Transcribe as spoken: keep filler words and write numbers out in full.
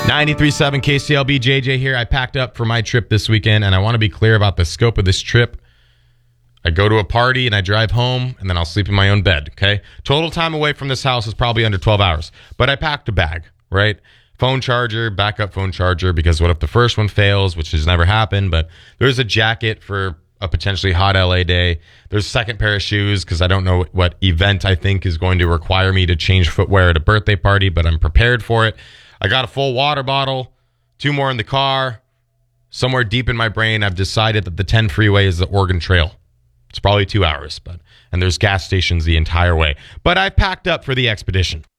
ninety-three point seven K C L B, J J here. I packed up for my trip this weekend, and I want to be clear about the scope of this trip. I go to a party, and I drive home, and then I'll sleep in my own bed, okay? Total time away from this house is probably under twelve hours. But I packed a bag, right? Phone charger, backup phone charger, because what if the first one fails, which has never happened, but there's a jacket for a potentially hot L A day. There's a second pair of shoes because I don't know what event I think is going to require me to change footwear at a birthday party, but I'm prepared for it. I got a full water bottle, two more in the car. Somewhere deep in my brain, I've decided that the ten freeway is the Oregon Trail. It's probably two hours, but and there's gas stations the entire way. But I packed up for the expedition.